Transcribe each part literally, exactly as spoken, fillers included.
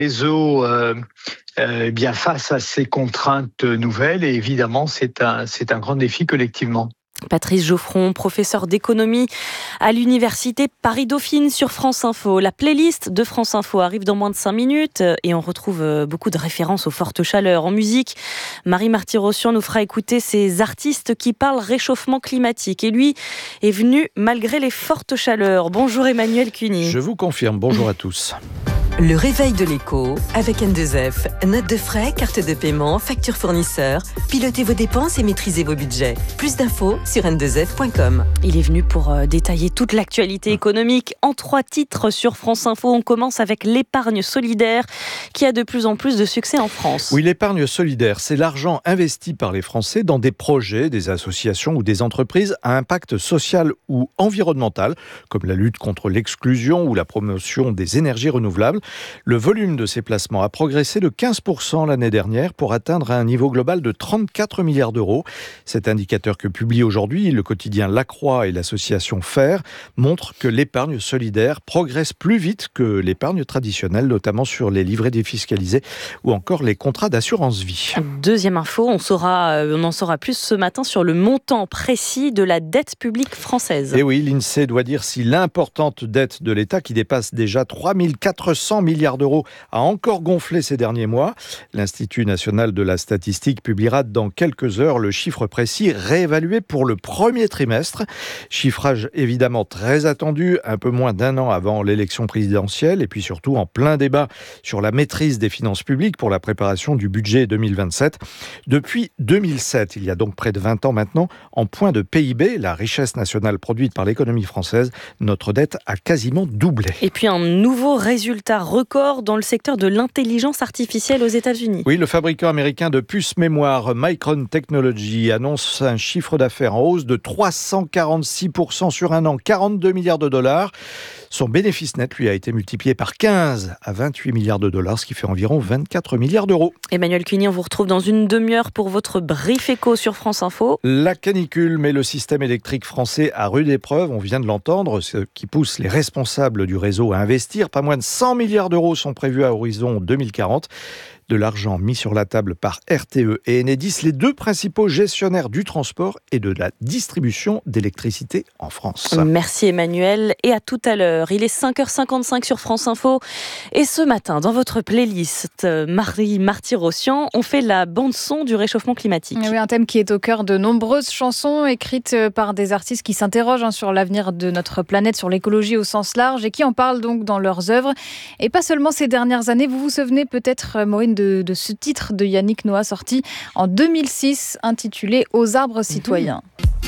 réseau euh, euh, bien face à ces contraintes nouvelles et évidemment c'est un, c'est un grand défi collectivement. Patrice Geoffron, professeur d'économie à l'université Paris-Dauphine sur France Info. La playlist de France Info arrive dans moins de cinq minutes et on retrouve beaucoup de références aux fortes chaleurs. En musique, Marie Marty-Rossian nous fera écouter ces artistes qui parlent réchauffement climatique. Et lui est venu malgré les fortes chaleurs. Bonjour Emmanuel Cuny. Je vous confirme, bonjour à tous. Le réveil de l'écho avec N deux F. Notes de frais, carte de paiement, facture fournisseur. Pilotez vos dépenses et maîtrisez vos budgets. Plus d'infos sur N deux F point com. Il est venu pour détailler toute l'actualité économique en trois titres sur France Info. On commence avec l'épargne solidaire qui a de plus en plus de succès en France. Oui, l'épargne solidaire, c'est l'argent investi par les Français dans des projets, des associations ou des entreprises à impact social ou environnemental, comme la lutte contre l'exclusion ou la promotion des énergies renouvelables. Le volume de ces placements a progressé de quinze pour cent l'année dernière pour atteindre un niveau global de trente-quatre milliards d'euros. Cet indicateur que publie aujourd'hui le quotidien La Croix et l'association Faire montre que l'épargne solidaire progresse plus vite que l'épargne traditionnelle, notamment sur les livrets défiscalisés ou encore les contrats d'assurance vie. Deuxième info, on, saura, on en saura plus ce matin sur le montant précis de la dette publique française. Et oui, l'INSEE doit dire si l'importante dette de l'État, qui dépasse déjà trois mille quatre cents milliards d'euros, a encore gonflé ces derniers mois. L'Institut national de la statistique publiera dans quelques heures le chiffre précis réévalué pour le premier trimestre. Chiffrage évidemment très attendu, un peu moins d'un an avant l'élection présidentielle et puis surtout en plein débat sur la maîtrise des finances publiques pour la préparation du budget deux mille vingt-sept. Depuis deux mille sept, il y a donc près de vingt ans maintenant, en point de P I B, la richesse nationale produite par l'économie française, notre dette a quasiment doublé. Et puis un nouveau résultat record dans le secteur de l'intelligence artificielle aux États-Unis. Oui, le fabricant américain de puces mémoire Micron Technology annonce un chiffre d'affaires en hausse de trois cent quarante-six pour cent sur un an, quarante-deux milliards de dollars. Son bénéfice net, lui, a été multiplié par quinze à vingt-huit milliards de dollars, ce qui fait environ vingt-quatre milliards d'euros. Emmanuel Cuny, on vous retrouve dans une demi-heure pour votre brief éco sur France Info. La canicule met le système électrique français à rude épreuve, on vient de l'entendre, ce qui pousse les responsables du réseau à investir. Pas moins de cent milliards d'euros sont prévus à horizon deux mille quarante. De l'argent mis sur la table par R T E et Enedis, les deux principaux gestionnaires du transport et de la distribution d'électricité en France. Merci Emmanuel et à tout à l'heure. Il est cinq heures cinquante-cinq sur France Info et ce matin, dans votre playlist Marie Marty-Rossian, on fait la bande-son du réchauffement climatique. Oui, un thème qui est au cœur de nombreuses chansons écrites par des artistes qui s'interrogent hein, sur l'avenir de notre planète, sur l'écologie au sens large et qui en parlent donc dans leurs œuvres. Et pas seulement ces dernières années, vous vous souvenez peut-être, Maureen, de De, de ce titre de Yannick Noah sorti en deux mille six intitulé « Aux arbres citoyens ».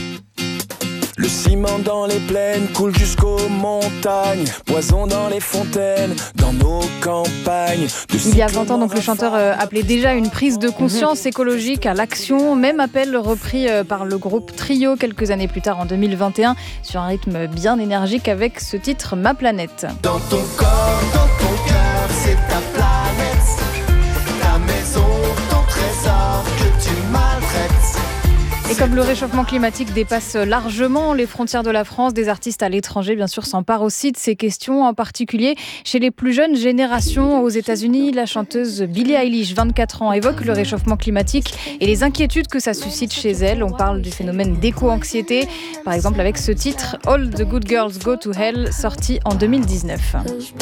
Le ciment dans les plaines coule jusqu'aux montagnes, poison dans les fontaines, dans nos campagnes. Il y a vingt ans, donc, le chanteur appelait déjà une prise de conscience écologique à l'action. Même appel repris par le groupe Trio quelques années plus tard en deux mille vingt et un sur un rythme bien énergique avec ce titre « Ma planète ». Dans ton corps, dans ton cœur, c'est ta planète, ta maison, ton trésor que tu maltraites. Et comme le réchauffement climatique dépasse largement les frontières de la France, des artistes à l'étranger, bien sûr, s'emparent aussi de ces questions, en particulier chez les plus jeunes générations. Aux États-Unis, la chanteuse Billie Eilish, vingt-quatre ans, évoque le réchauffement climatique et les inquiétudes que ça suscite chez elle. On parle du phénomène d'éco-anxiété, par exemple avec ce titre « All the Good Girls Go to Hell », sorti en deux mille dix-neuf.